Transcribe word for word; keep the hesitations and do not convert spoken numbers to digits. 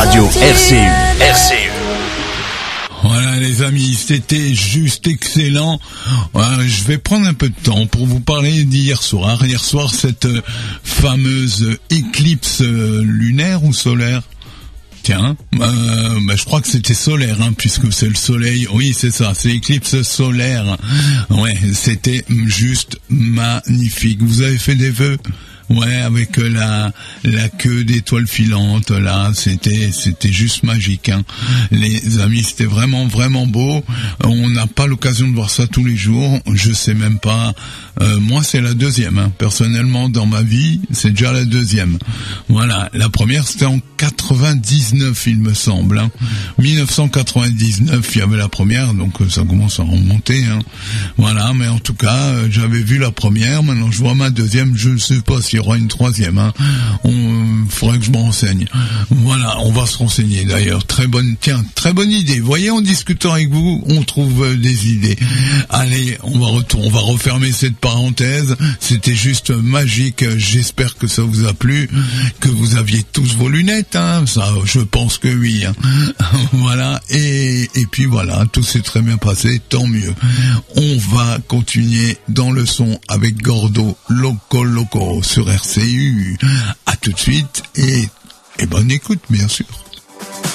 radio R C U. R C U. Voilà les amis, c'était juste excellent. Euh, je vais prendre un peu de temps pour vous parler d'hier soir. Hier soir, cette euh, fameuse éclipse euh, lunaire ou solaire. Tiens, euh, bah, je crois que c'était solaire, hein, puisque c'est le soleil. Oui, c'est ça, c'est l'éclipse solaire. Ouais, c'était juste magnifique. Vous avez fait des vœux? Ouais, avec la la queue d'étoiles filantes, là, c'était c'était juste magique, hein. Les amis, c'était vraiment vraiment beau. On n'a pas l'occasion de voir ça tous les jours. Je sais même pas. Euh, moi, c'est la deuxième, hein. Personnellement, dans ma vie, c'est déjà la deuxième. Voilà, la première, c'était en quatre-vingt-dix-neuf, il me semble. Hein. mille neuf cent quatre-vingt-dix-neuf, il y avait la première, donc ça commence à remonter. Hein. Voilà, mais en tout cas, j'avais vu la première. Maintenant, je vois ma deuxième. Je ne sais pas si il y aura une troisième, hein. On faudrait que je me renseigne. Voilà, on va se renseigner d'ailleurs. Très bonne, tiens, très bonne idée. Vous voyez, en discutant avec vous, on trouve euh, des idées. Allez, on va retourner, on va refermer cette parenthèse. C'était juste magique. J'espère que ça vous a plu, que vous aviez tous vos lunettes, hein. Ça, je pense que oui, hein. Voilà. Et et puis voilà, tout s'est très bien passé. Tant mieux. On va continuer dans le son avec Gordo Loco Loco sur R C U. À tout de suite et, et bonne écoute, bien sûr.